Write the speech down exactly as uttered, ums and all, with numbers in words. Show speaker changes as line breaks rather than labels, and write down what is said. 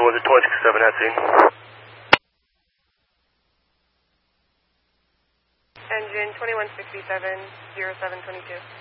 was it twenty-six seven at scene?
Engine twenty-one sixty-seven, zero seven twenty-two.